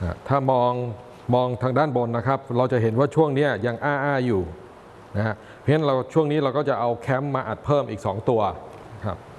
ถ้ามองทางด้านบนนะครับเราจะเห็นว่าช่วงนี้ยังอ้าอยู่นะฮะเพราะฉะนั้นช่วงนี้เราก็จะเอาแคมป์มาอัดเพิ่มอีก2ตัวครับ